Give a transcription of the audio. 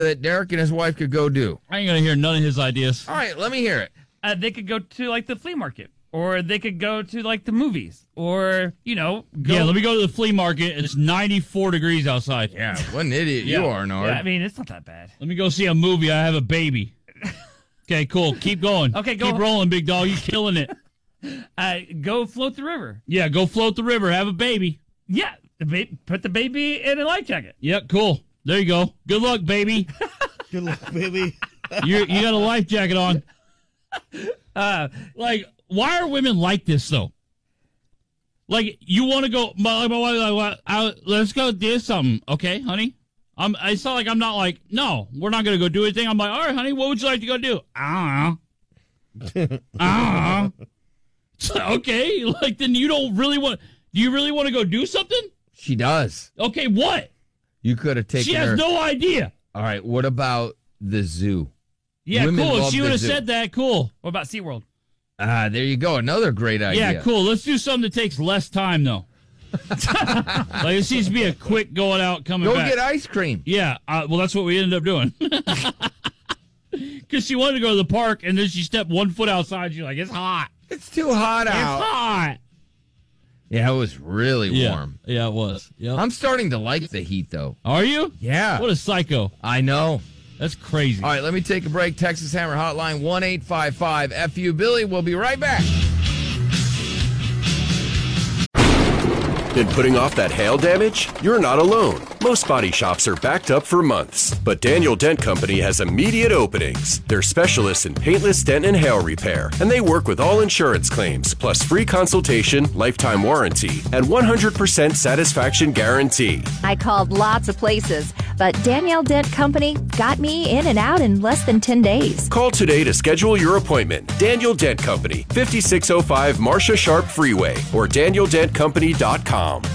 that Derek and his wife could go do? I ain't going to hear none of his ideas. All right, let me hear it. They could go to, like, the flea market. Or they could go to, like, the movies. Or, go... Yeah, let me go to the flea market. It's 94 degrees outside. Yeah, what an idiot you are, Nard. Yeah, I mean, it's not that bad. Let me go see a movie. I have a baby. Okay, cool. Keep going. Okay, go. Keep rolling, big dog. You're killing it. Go float the river. Yeah, go float the river. Have a baby. Yeah, put the baby in a life jacket. Yep, cool. There you go. Good luck, baby. Good luck, baby. You got a life jacket on. Why are women like this, though? Like, you want to go, my wife, let's go do something, okay, honey? It's not like I'm not like, no, we're not going to go do anything. I'm like, all right, honey, what would you like to go do? I don't know. Okay, like, then you don't really want, do you really want to go do something? She does. Okay, what? You could have taken her. She has no idea. All right, what about the zoo? Yeah, Women cool. If love she the would have zoo. said that, cool. What about SeaWorld? There you go. Another great idea. Yeah, cool. Let's do something that takes less time, though. Like, it seems to be a quick going out, coming Go back. get ice cream. Yeah, well, that's what we ended up doing. Because she wanted to go to the park, and then she stepped 1 foot outside. She's like, it's hot. It's too hot It's out. hot. Yeah, it was really warm. Yeah, it was. Yep. I'm starting to like the heat, though. Are you? Yeah. What a psycho. I know. That's crazy. All right, let me take a break. Texas Hammer Hotline 1-855-FU. Billy, we'll be right back. Been putting off that hail damage? You're not alone. Most body shops are backed up for months, but Daniel Dent Company has immediate openings. They're specialists in paintless dent and hail repair, and they work with all insurance claims, plus free consultation, lifetime warranty, and 100% satisfaction guarantee. I called lots of places, but Danielle Dent Company got me in and out in less than 10 days. Call today to schedule your appointment. Daniel Dent Company, 5605 Marcia Sharp Freeway, or DanielDentCompany.com.